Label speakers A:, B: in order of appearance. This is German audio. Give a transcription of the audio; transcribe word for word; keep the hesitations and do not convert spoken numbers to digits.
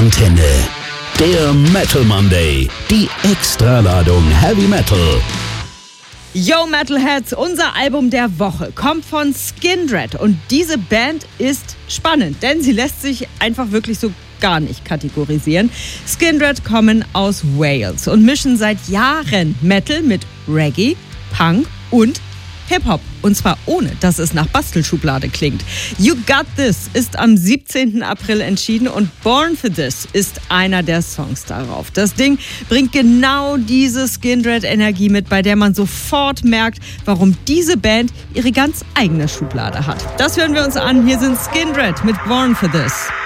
A: Antenne. Der Metal Monday. Die Extraladung Heavy Metal.
B: Yo Metalheads, unser Album der Woche kommt von Skindred und diese Band ist spannend, denn sie lässt sich einfach wirklich so gar nicht kategorisieren. Skindred kommen aus Wales und mischen seit Jahren Metal mit Reggae, Punk und Hip-Hop. Und zwar ohne, dass es nach Bastelschublade klingt. You Got This ist am siebzehnten April entschieden und Born for This ist einer der Songs darauf. Das Ding bringt genau diese Skindred-Energie mit, bei der man sofort merkt, warum diese Band ihre ganz eigene Schublade hat. Das hören wir uns an. Hier sind Skindred mit Born for This.